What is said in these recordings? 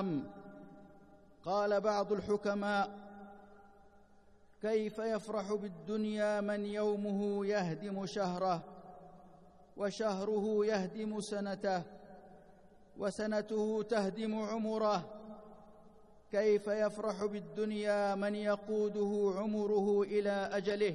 الأيام. قال بعض الحكماء: كيف يفرح بالدنيا من يومه يهدم شهره، وشهره يهدم سنته، وسنته تهدم عمره؟ كيف يفرح بالدنيا من يقوده عمره إلى أجله،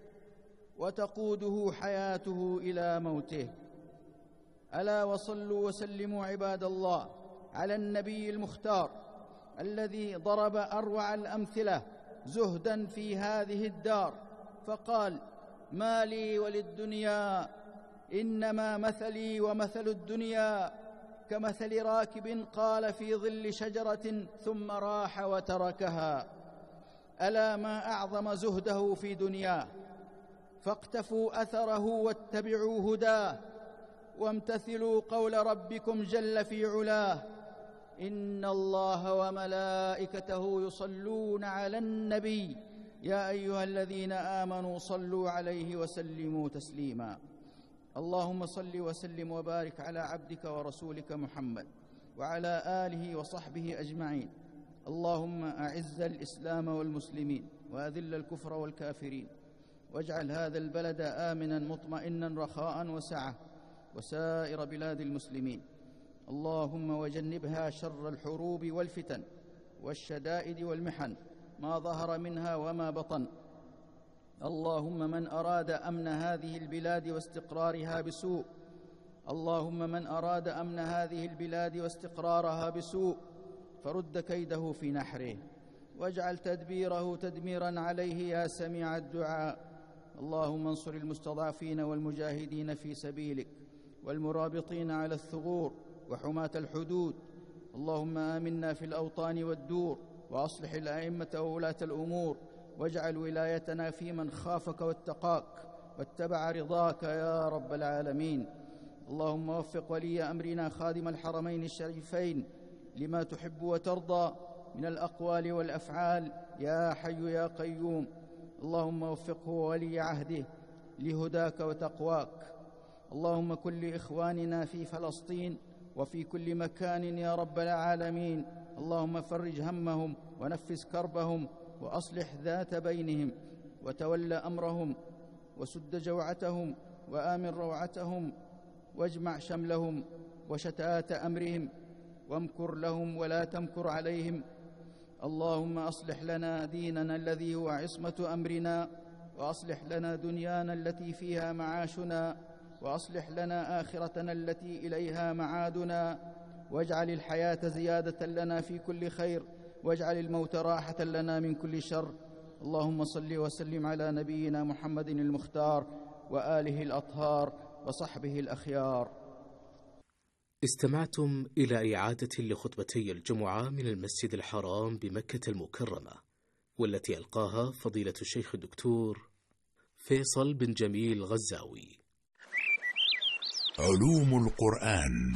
وتقوده حياته إلى موته؟ ألا وصلوا وسلموا عباد الله على النبي المختار الذي ضرب أروع الأمثلة زهداً في هذه الدار، فقال: ما لي وللدنيا، إنما مثلي ومثل الدنيا كمثل راكب قال في ظل شجرة ثم راح وتركها. ألا ما أعظم زهده في دنياه، فاقتفوا أثره واتبعوا هداه، وامتثلوا قول ربكم جل في علاه: إن الله وملائكته يصلون على النبي يا أيها الذين آمنوا صلوا عليه وسلموا تسليما. اللهم صل وسلم وبارك على عبدك ورسولك محمد وعلى آله وصحبه أجمعين. اللهم أعز الإسلام والمسلمين وأذل الكفر والكافرين، واجعل هذا البلد آمنا مطمئنا رخاء وسعة، وسائر بلاد المسلمين. اللهم وجنبها شر الحروب والفتن والشدائد والمحن ما ظهر منها وما بطن. اللهم من أراد أمن هذه البلاد واستقرارها بسوء، اللهم من أراد أمن هذه البلاد واستقرارها بسوء فرد كيده في نحره، واجعل تدبيره تدميرا عليه يا سميع الدعاء. اللهم انصر المستضعفين والمجاهدين في سبيلك، والمرابطين على الثغور وحماة الحدود. اللهم آمنا في الأوطان والدور، وأصلح الأئمة وولاة الأمور، واجعل ولايتنا في من خافك واتقاك واتبع رضاك يا رب العالمين. اللهم وفق ولي أمرنا خادم الحرمين الشريفين لما تحب وترضى من الأقوال والأفعال يا حي يا قيوم. اللهم وفقه وولي عهده لهداك وتقواك. اللهم كن لإخواننا في فلسطين وفي كل مكان يا رب العالمين. اللهم فرج همهم ونفس كربهم، وأصلح ذات بينهم، وتول أمرهم، وسد جوعتهم، وآمن روعتهم، واجمع شملهم وشتات أمرهم، وامكر لهم ولا تمكر عليهم. اللهم أصلح لنا ديننا الذي هو عصمة أمرنا، وأصلح لنا دنيانا التي فيها معاشنا، وأصلح لنا آخرتنا التي إليها معادنا، واجعل الحياة زيادة لنا في كل خير، واجعل الموت راحة لنا من كل شر. اللهم صل وسلم على نبينا محمد المختار وآله الأطهار وصحبه الأخيار. استمعتم إلى إعادة لخطبتي الجمعة من المسجد الحرام بمكة المكرمة، والتي ألقاها فضيلة الشيخ الدكتور فيصل بن جميل غزاوي. علوم القرآن.